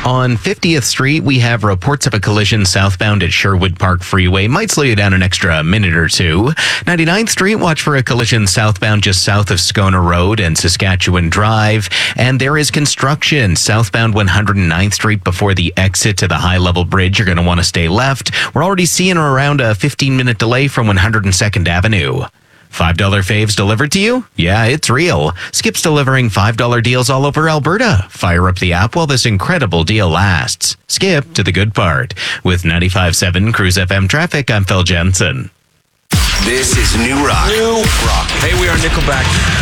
On 50th Street, we have reports of a collision southbound at Sherwood Park Freeway. Might slow you down an extra minute or two. 99th Street, watch for a collision southbound just south of Scona Road and Saskatchewan Drive. And there is construction southbound 109th Street before the exit to the high-level bridge. You're going to want to stay left. We're already seeing around a 15-minute delay from 102nd Avenue. $5 faves delivered to you? Yeah, it's real. Skip's delivering $5 deals all over Alberta. Fire up the app while this incredible deal lasts. Skip to the good part. With 95.7 Cruise FM traffic, I'm Phil Jensen. This is New Rock. New Rock. Hey, we are Nickelback.